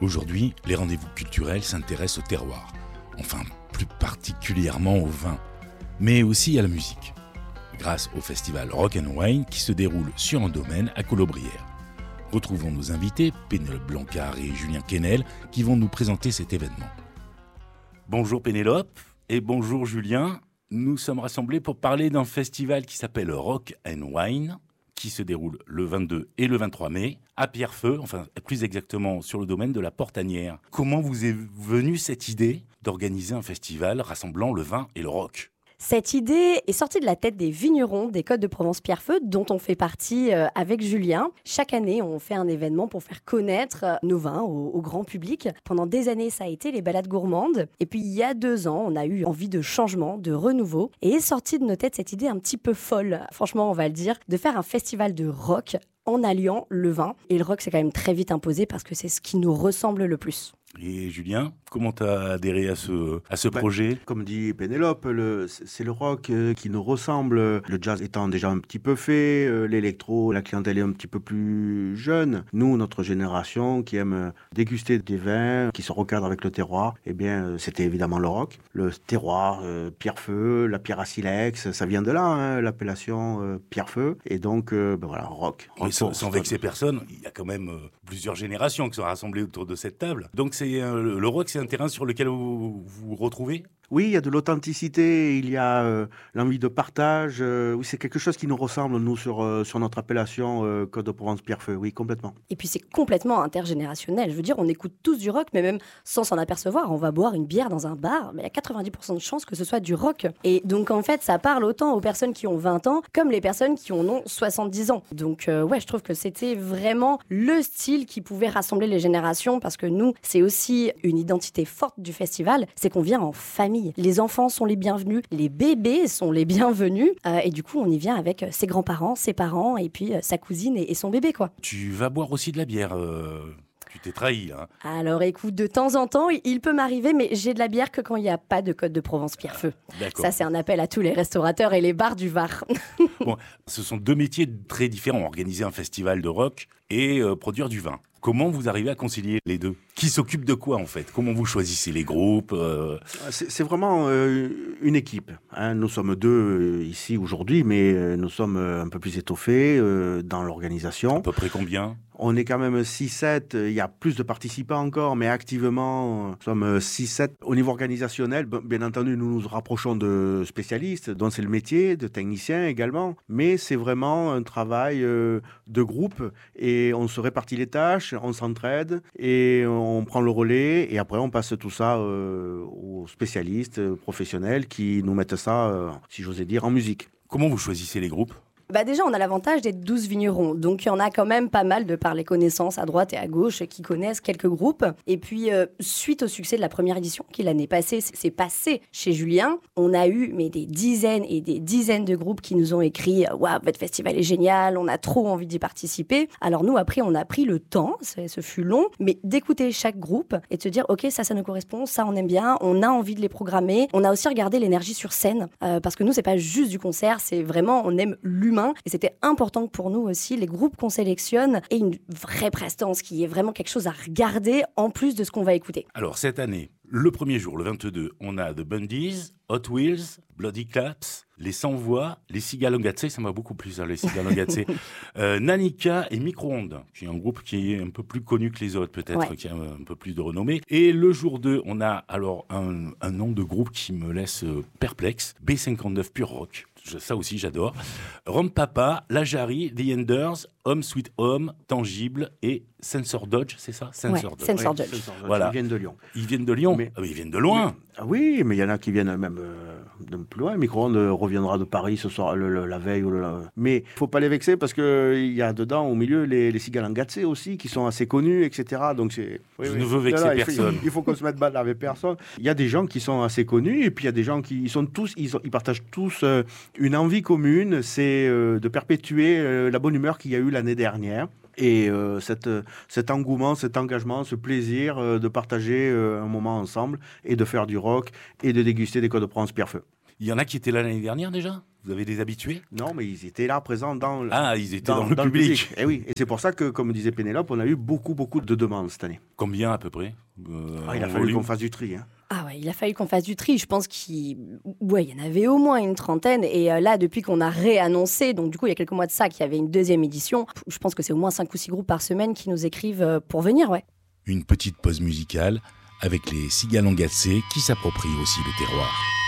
Aujourd'hui, les rendez-vous culturels s'intéressent au terroir, enfin plus particulièrement au vin, mais aussi à la musique, grâce au festival Rock & Wine qui se déroule sur un domaine à Colobrières. Retrouvons nos invités, Pénélope Blancard et Julien Quesnel, qui vont nous présenter cet événement. Bonjour Pénélope et bonjour Julien. Nous sommes rassemblés pour parler d'un festival qui s'appelle Rock & Wine, qui se déroule le 22 et le 23 mai à Pierrefeu, enfin plus exactement sur le domaine de la Portanière. Comment vous est venue cette idée d'organiser un festival rassemblant le vin et le rock ? Cette idée est sortie de la tête des vignerons des Côtes de Provence-Pierrefeu, dont on fait partie avec Julien. Chaque année, on fait un événement pour faire connaître nos vins au grand public. Pendant des années, ça a été les balades gourmandes. Et puis, il y a 2 ans, on a eu envie de changement, de renouveau. Et est sortie de nos têtes cette idée un petit peu folle, franchement, on va le dire, de faire un festival de rock en alliant le vin. Et le rock, c'est quand même très vite imposé parce que c'est ce qui nous ressemble le plus. Et Julien, comment tu as adhéré à ce projet ? Comme dit Pénélope, c'est le rock qui nous ressemble. Le jazz étant déjà un petit peu fait, l'électro, la clientèle est un petit peu plus jeune. Nous, notre génération qui aime déguster des vins, qui se recadre avec le terroir, eh bien, c'était évidemment le rock. Le terroir, Pierrefeu, la pierre à silex, ça vient de là, hein, l'appellation Pierrefeu. Et donc, voilà, rock. Mais sans vexer personne, il y a quand même plusieurs générations qui sont rassemblées autour de cette table. Donc le rock, c'est un terrain sur lequel vous vous retrouvez ? Oui, il y a de l'authenticité, il y a l'envie de partage. Oui, c'est quelque chose qui nous ressemble, nous, sur notre appellation Côte de Provence-Pierrefeu. Oui, complètement. Et puis, c'est complètement intergénérationnel. Je veux dire, on écoute tous du rock, mais même sans s'en apercevoir. On va boire une bière dans un bar, mais il y a 90% de chances que ce soit du rock. Et donc, en fait, ça parle autant aux personnes qui ont 20 ans comme les personnes qui en ont 70 ans. Donc, ouais, je trouve que c'était vraiment le style qui pouvait rassembler les générations, parce que nous, c'est aussi une identité forte du festival, c'est qu'on vient en famille. Les enfants sont les bienvenus, les bébés sont les bienvenus, et du coup on y vient avec ses grands-parents, ses parents et puis sa cousine et son bébé, quoi. Tu vas boire aussi de la bière, tu t'es trahi, hein. Alors écoute, de temps en temps, il peut m'arriver, mais j'ai de la bière que quand il n'y a pas de Côte de Provence-Pierrefeu. D'accord. Ça, c'est un appel à tous les restaurateurs et les bars du Var. Bon, ce sont 2 métiers très différents, organiser un festival de rock et produire du vin. Comment vous arrivez à concilier les deux ? Qui s'occupe de quoi en fait ? Comment vous choisissez les groupes ? C'est vraiment une équipe, hein. Nous sommes 2 ici aujourd'hui, mais nous sommes un peu plus étoffés dans l'organisation. À peu près combien ? On est quand même 6-7, il y a plus de participants encore, mais activement, nous sommes 6-7. Au niveau organisationnel, bien entendu, nous nous rapprochons de spécialistes, dont c'est le métier, de techniciens également, mais c'est vraiment un travail de groupe et on se répartit les tâches, on s'entraide et on prend le relais et après on passe tout ça aux spécialistes professionnels qui nous mettent ça, si j'osais dire, en musique. Comment vous choisissez les groupes ? Déjà, on a l'avantage d'être 12 vignerons. Donc, il y en a quand même pas mal de par les connaissances à droite et à gauche qui connaissent quelques groupes. Et puis, suite au succès de la première édition, qui l'année passée s'est passé chez Julien, on a eu des dizaines et des dizaines de groupes qui nous ont écrit « Waouh, votre festival est génial, on a trop envie d'y participer ». Alors nous, après, on a pris le temps, ce fut long, mais d'écouter chaque groupe et de se dire « Ok, ça nous correspond, ça on aime bien, on a envie de les programmer ». On a aussi regardé l'énergie sur scène, parce que nous, c'est pas juste du concert, c'est vraiment, on aime l'humain. Et c'était important pour nous aussi, les groupes qu'on sélectionne et une vraie prestance qui est vraiment quelque chose à regarder en plus de ce qu'on va écouter. Alors cette année, le premier jour, le 22, on a The Bundies, Hot Wheels, Bloody Claps, les Sans-Voix, les Sigalongatse, ça m'a beaucoup plu ça, les Sigalongatse, Nanika et Micro-ondes, qui est un groupe qui est un peu plus connu que les autres peut-être, ouais, qui a un peu plus de renommée. Et le jour 2, on a alors un nom de groupe qui me laisse perplexe, B59 Pure Rock. Ça aussi, j'adore. Rome Papa, La Jarry, The Enders, Home Sweet Home, Tangible et Sensor Dodge, c'est ça ? Sensor Dodge. Voilà. Ils viennent de Lyon. Ils viennent de Lyon, mais ils viennent de loin. Oui, mais il y en a qui viennent même de plus loin. Micro-ondes reviendra de Paris ce soir, la veille. Mais il ne faut pas les vexer parce qu'il y a dedans, au milieu, les Sigalongatse aussi, qui sont assez connus, etc. Donc je ne veux vexer personne. Il faut qu'on se mette balle avec personne. Il y a des gens qui sont assez connus et puis il y a des gens qui sont tous, ils partagent tous une envie commune, c'est de perpétuer la bonne humeur qu'il y a eu l'année dernière. Et cet engouement, cet engagement, ce plaisir de partager un moment ensemble et de faire du rock et de déguster des Côtes de Provence-Pierrefeu. Il y en a qui étaient là l'année dernière déjà ? Vous avez des habitués ? Non, mais ils étaient là, présents dans, ils étaient dans le public. Et oui, et c'est pour ça que, comme disait Pénélope, on a eu beaucoup de demandes cette année. Combien à peu près Il a fallu qu'on fasse du tri. Hein. Ah ouais, il a fallu qu'on fasse du tri. Je pense qu'il y en avait au moins une trentaine. Et là, depuis qu'on a réannoncé, donc du coup, il y a quelques mois de ça, qu'il y avait une deuxième édition, je pense que c'est au moins 5 ou 6 groupes par semaine qui nous écrivent pour venir, ouais. Une petite pause musicale avec les Sigalongatsé qui s'approprient aussi le terroir.